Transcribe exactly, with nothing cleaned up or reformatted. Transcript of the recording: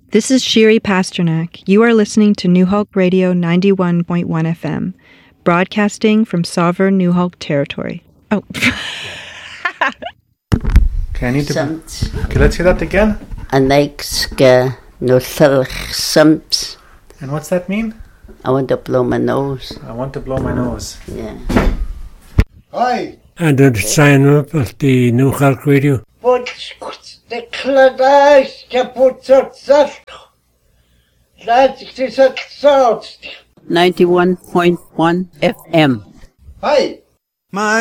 This is Shiri Pasternak. You are listening to New Hulk Radio ninety-one point one F M, broadcasting from sovereign New Hulk territory. Oh. Okay, I need to... Okay, let's hear that again. Anexka no sumps. And what's that mean? I want to blow my nose. I want to blow my nose. Yeah. Hi. And then sign up at the New Hulk Radio. But the Cladash Caputzat. That's a salt. ninety-one point one F M. Hi. My